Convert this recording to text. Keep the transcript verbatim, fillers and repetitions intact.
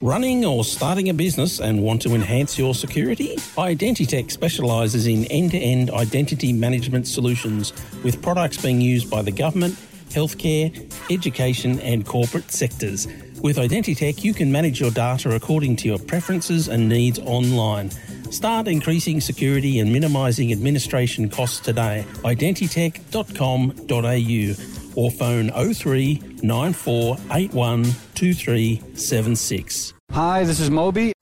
Running or starting a business and want to enhance your security? Identitech specialises in end-to-end identity management solutions with products being used by the government, healthcare, education and corporate sectors. With Identitech, you can manage your data according to your preferences and needs online. Start increasing security and minimising administration costs today. identitech dot com dot a u or phone oh three nine four eight one two three seven six. Hi, this is Moby.